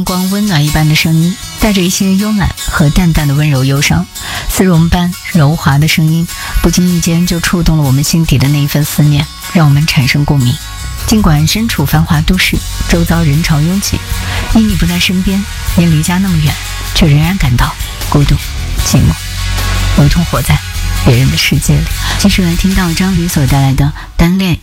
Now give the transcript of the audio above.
光温暖一般的声音，带着一些慵懒和淡淡的温柔忧伤，丝绒般柔滑的声音，不经意间就触动了我们心底的那一份思念，让我们产生共鸣。尽管身处繁华都市，周遭人潮拥挤，因你不在身边，因离家那么远，却仍然感到孤独寂寞，如同活在别人的世界里。继续来听到张宇所带来的单恋